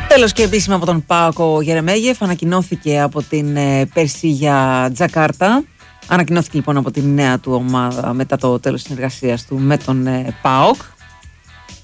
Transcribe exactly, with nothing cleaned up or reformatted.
Τέλος και επίσημα από τον ΠΑΟΚ ο Γερεμέγεφ ανακοινώθηκε από την ε, Περσίγια Τζακάρτα. Ανακοινώθηκε λοιπόν από την νέα του ομάδα μετά το τέλος της συνεργασίας του με τον ε, ΠΑΟΚ.